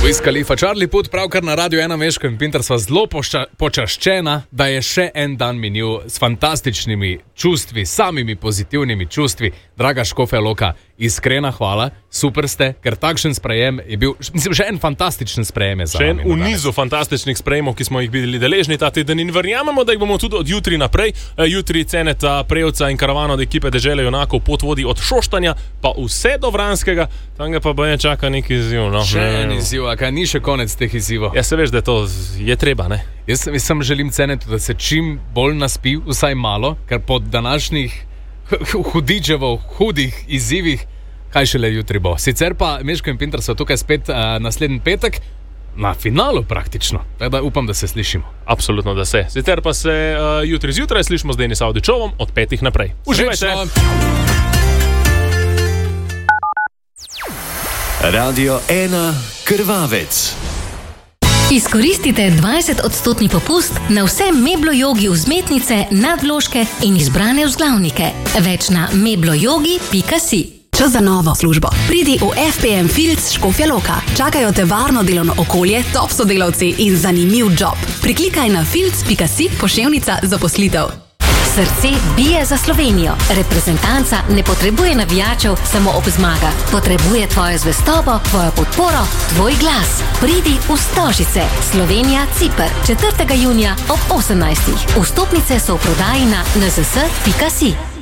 Wiz Khalifa, Charlie Puth, pravkar na Radio 1 Meško in Pinter sva zelo počaščena, da je še en dan minil s fantastičnimi čustvi, samimi pozitivnimi čustvi. Draga Škofja Loka, iskrena hvala, super ste, ker takšen sprejem je bil, mislim, še en fantastičen sprejem je za nami. Še en v nizu fantastičnih sprejemov, ki smo jih bili deležni ta teden in verjamemo, da jih bomo tudi od jutri naprej. Jutri Ceneta, Prevca in karavano od ekipe Dežele junakov pot vodi od Šoštanja pa vse do Vranskega, tam ga pa boje čaka neki izziv. No? Še en izziv, a kaj ni še konec teh izzivov? Ja, se veš, da to je treba, ne? Jaz sem želim Cenetu, da se čim bolj naspi, vsaj malo, ker po današnjih hudičevov, hudih izzivih, kaj šele jutri bo. Sicer pa Meško in Pinter so tukaj spet naslednji petek, na finalu praktično. Tako da upam, da se slišimo. Absolutno, da se. Sicer pa se jutri zjutraj slišimo z Denis Avdičovom od 5 naprej. Uživajte! Radio 1 Krvavec. Izkoristite 20% popust na vse Meblo-Jogi vzmetnice, nadvložke in izbrane vzglavnike. Več na meblojogi.si. Čas za novo službo. Pridi v FPM Fields Škofja Loka. Čakajo te varno delovno okolje, top sodelavci in zanimiv job. Priklikaj na fields.si poševnica zaposlitev. Srce bije za Slovenijo. Reprezentanca ne potrebuje navijačev samo ob zmagah. Potrebuje tvojo zvestobo, tvojo podporo, tvoj glas. Pridi v Stožice. Slovenija, Ciper. 4. junija ob 18. Vstopnice so v prodaji na nzs.si.